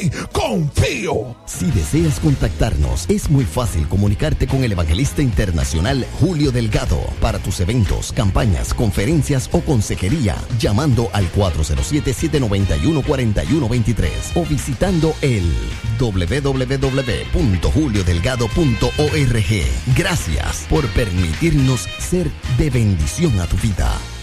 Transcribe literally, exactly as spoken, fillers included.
sí confío. Si deseas contactarnos, es muy fácil comunicarte con el evangelista internacional Julio Delgado para tus eventos, campañas, conferencias o consejería, llamando al cuatro cero siete, siete nueve uno, cuatro uno dos tres o visitando el doble u doble u doble u punto julio delgado punto org. Gracias por permitirnos ser de bendición a tu vida.